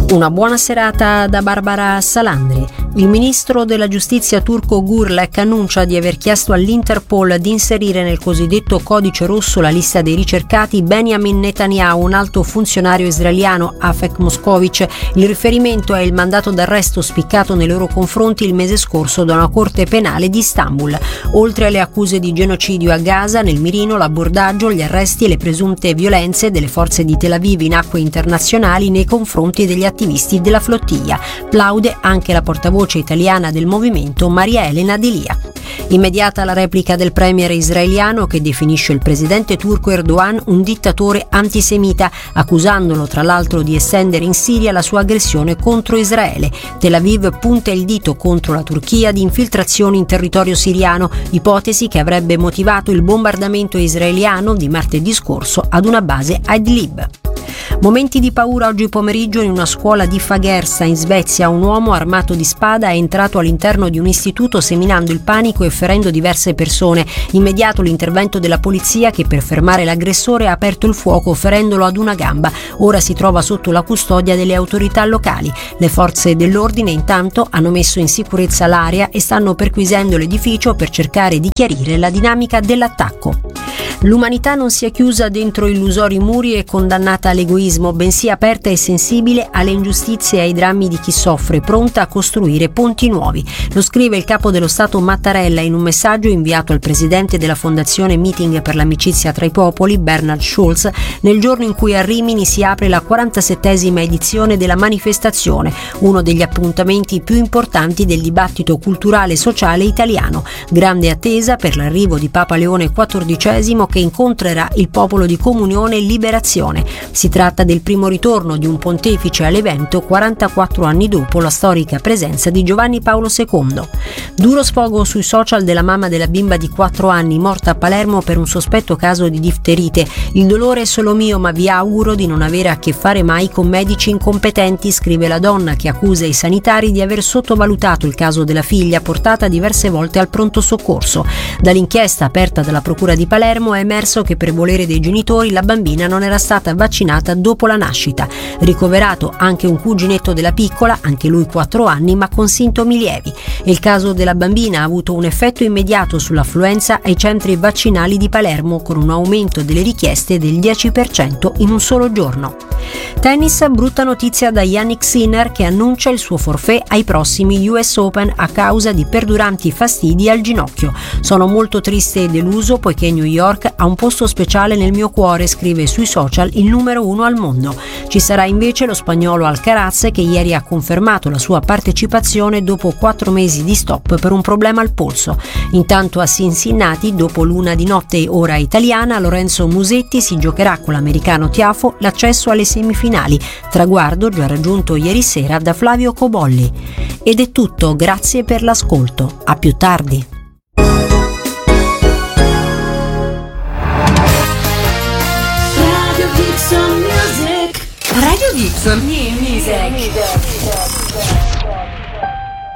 Una buona serata da Barbara Salandri. Il ministro della giustizia turco Gürlek annuncia di aver chiesto all'Interpol di inserire nel cosiddetto codice rosso la lista dei ricercati Benjamin Netanyahu, un alto funzionario israeliano, Afek Moscovic. Il riferimento è il mandato d'arresto spiccato nei loro confronti il mese scorso da una corte penale di Istanbul. Oltre alle accuse di genocidio a Gaza, nel mirino l'abordaggio, gli arresti e le presunte violenze delle forze di Tel Aviv in acque internazionali nei confronti degli attivisti della flottiglia. Plaude anche la portavoce italiana del movimento Maria Elena Delia. Immediata la replica del premier israeliano che definisce il presidente turco Erdogan un dittatore antisemita, accusandolo tra l'altro di estendere in Siria la sua aggressione contro Israele. Tel Aviv punta il dito contro la Turchia di infiltrazioni in territorio siriano, ipotesi che avrebbe motivato il bombardamento israeliano di martedì scorso ad una base a Idlib. Momenti di paura oggi pomeriggio in una scuola di Fagersta in Svezia. Un uomo armato di spada è entrato all'interno di un istituto seminando il panico e ferendo diverse persone. Immediato l'intervento della polizia che per fermare l'aggressore ha aperto il fuoco ferendolo ad una gamba. Ora si trova sotto la custodia delle autorità locali. Le forze dell'ordine intanto hanno messo in sicurezza l'area e stanno perquisendo l'edificio per cercare di chiarire la dinamica dell'attacco. L'umanità non si è chiusa dentro illusori muri e condannata all'egoismo, bensì aperta e sensibile alle ingiustizie e ai drammi di chi soffre, pronta a costruire ponti nuovi. Lo scrive il capo dello Stato Mattarella in un messaggio inviato al presidente della Fondazione Meeting per l'amicizia tra i popoli, Bernhard Schulz, nel giorno in cui a Rimini si apre la 47esima edizione della manifestazione, uno degli appuntamenti più importanti del dibattito culturale e sociale italiano. Grande attesa per l'arrivo di Papa Leone XIV che incontrerà il popolo di comunione e liberazione. Si tratta del primo ritorno di un pontefice all'evento 44 anni dopo la storica presenza di Giovanni Paolo II. Duro sfogo sui social della mamma della bimba di 4 anni morta a Palermo per un sospetto caso di difterite. Il dolore è solo mio, ma vi auguro di non avere a che fare mai con medici incompetenti, scrive la donna che accusa i sanitari di aver sottovalutato il caso della figlia portata diverse volte al pronto soccorso. Dall'inchiesta aperta dalla procura di Palermo è emerso che per volere dei genitori la bambina non era stata vaccinata dopo la nascita. Ricoverato anche un cuginetto della piccola, anche lui 4 anni, ma con sintomi lievi. Il caso della bambina ha avuto un effetto immediato sull'affluenza ai centri vaccinali di Palermo, con un aumento delle richieste del 10% in un solo giorno. Tennis, brutta notizia da Jannik Sinner che annuncia il suo forfait ai prossimi US Open a causa di perduranti fastidi al ginocchio. Sono molto triste e deluso poiché New York ha un posto speciale nel mio cuore, scrive sui social il numero 1 al mondo. Ci sarà invece lo spagnolo Alcaraz che ieri ha confermato la sua partecipazione dopo 4 mesi di stop per un problema al polso. Intanto a Cincinnati, dopo l'1 di notte ora italiana, Lorenzo Musetti si giocherà con l'americano Tiafo l'accesso alle semifinali, traguardo già raggiunto ieri sera da Flavio Cobolli. Ed è tutto, grazie per l'ascolto. A più tardi. Radio Gibson Music.